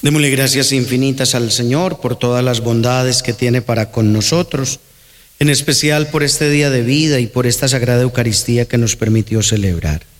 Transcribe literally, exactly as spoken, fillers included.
Démosle gracias infinitas al Señor por todas las bondades que tiene para con nosotros, en especial por este día de vida y por esta Sagrada Eucaristía que nos permitió celebrar.